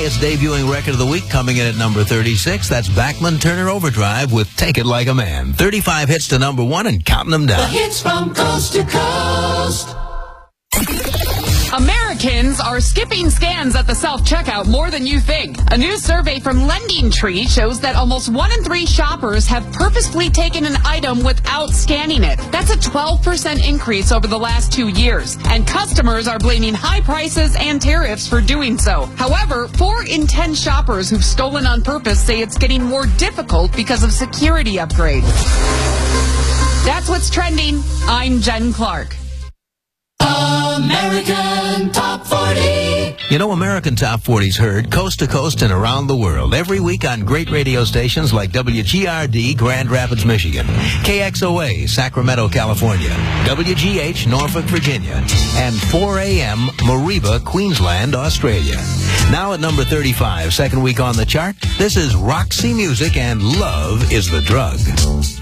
highest debuting record of the week, coming in at number 36. That's Bachman Turner Overdrive with Take It Like a Man. 35 hits to number 1 and counting them down. The hits from coast to coast. Americans are skipping scans at the self-checkout more than you think. A new survey from Lending Tree shows that almost 1 in 3 shoppers have purposefully taken an item without scanning it. That's a 12% increase over the last 2 years. And customers are blaming high prices and tariffs for doing so. However, 4 in 10 shoppers who've stolen on purpose say it's getting more difficult because of security upgrades. That's what's trending. I'm Jen Clark. American Top 40. You know, American Top 40's heard coast to coast and around the world every week on great radio stations like WGRD, Grand Rapids, Michigan, KXOA, Sacramento, California, WGH, Norfolk, Virginia, and 4 a.m. Mariba, Queensland, Australia. Now at number 35, second week on the chart, this is Roxy Music and Love is the Drug.